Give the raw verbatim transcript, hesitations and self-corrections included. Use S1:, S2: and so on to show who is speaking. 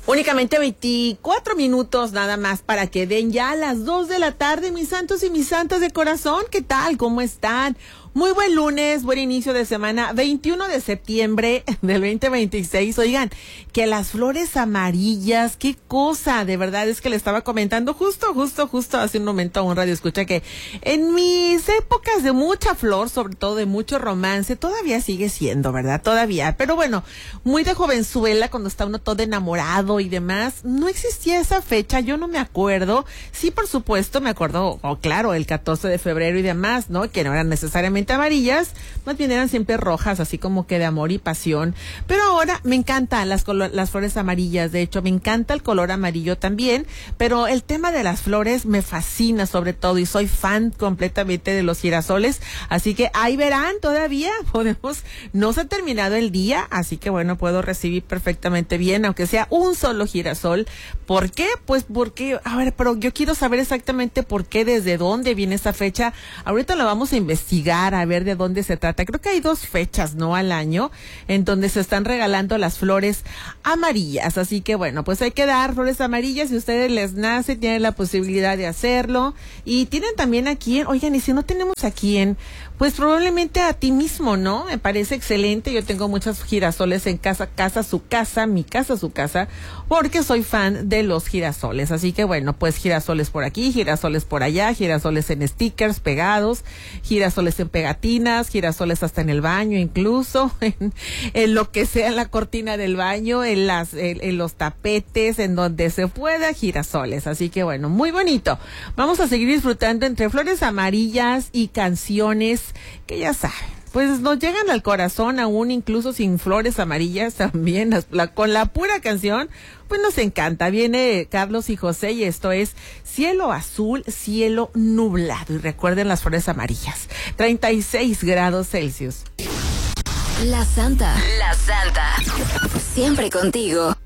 S1: Únicamente veinticuatro minutos nada más para que den ya a las dos de la tarde, mis santos y mis santas de corazón. ¿Qué tal? ¿Cómo están? Muy buen lunes, buen inicio de semana, veintiuno de septiembre del veinte veintiséis. Oigan, que las flores amarillas, qué cosa, de verdad es que le estaba comentando justo, justo, justo hace un momento a un radio escucha que en mis épocas de mucha flor, sobre todo de mucho romance, todavía sigue siendo, ¿verdad? Todavía, pero bueno, muy de jovenzuela, cuando está uno todo enamorado y demás, no existía esa fecha, yo no me acuerdo. Sí, por supuesto, me acuerdo, oh, claro, el catorce de febrero y demás, ¿no? Que no eran necesariamente amarillas, más bien eran siempre rojas, así como que de amor y pasión. Pero ahora me encantan las colo- las flores amarillas, de hecho me encanta el color amarillo también, pero el tema de las flores me fascina sobre todo y soy fan completamente de los girasoles, así que ahí verán, todavía podemos, no se ha terminado el día, así que bueno, puedo recibir perfectamente bien, aunque sea un solo girasol. ¿Por qué? Pues porque, a ver, pero yo quiero saber exactamente por qué, desde dónde viene esa fecha. Ahorita la vamos a investigar, a ver de dónde se trata. Creo que hay dos fechas, ¿no? Al año, en donde se están regalando las flores amarillas. Así que bueno, pues hay que dar flores amarillas. Si a ustedes les nace, tienen la posibilidad de hacerlo. Y tienen también aquí, oigan, y si no tenemos aquí en, pues probablemente a ti mismo, ¿no? Me parece excelente. Yo tengo muchos girasoles en casa, casa, su casa, mi casa, su casa, porque soy fan de los girasoles. Así que bueno, pues girasoles por aquí, girasoles por allá, girasoles en stickers pegados, girasoles en pegatinas, girasoles hasta en el baño, incluso en, en lo que sea, en la cortina del baño, en las, en, en los tapetes, en donde se pueda, girasoles. Así que bueno, muy bonito. Vamos a seguir disfrutando entre flores amarillas y canciones que ya saben, pues nos llegan al corazón aún incluso sin flores amarillas también, la, la, con la pura canción, pues nos encanta. Viene Carlos y José y esto es Cielo Azul, Cielo Nublado. Y recuerden las flores amarillas, treinta y seis grados Celsius.
S2: La Santa. La Santa. Siempre contigo.